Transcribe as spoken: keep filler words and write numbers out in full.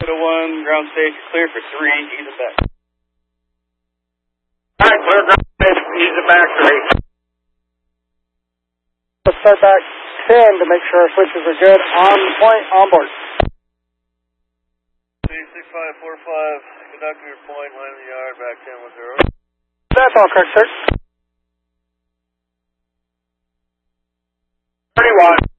one, ground station clear for three, use it back. Alright, clear ground station, use it back three. Let's start back ten to make sure our switches are good. On point, on board. six five four five, conducting your point, line in the yard, back ten one zero. That's all correct, sir. thirty-one.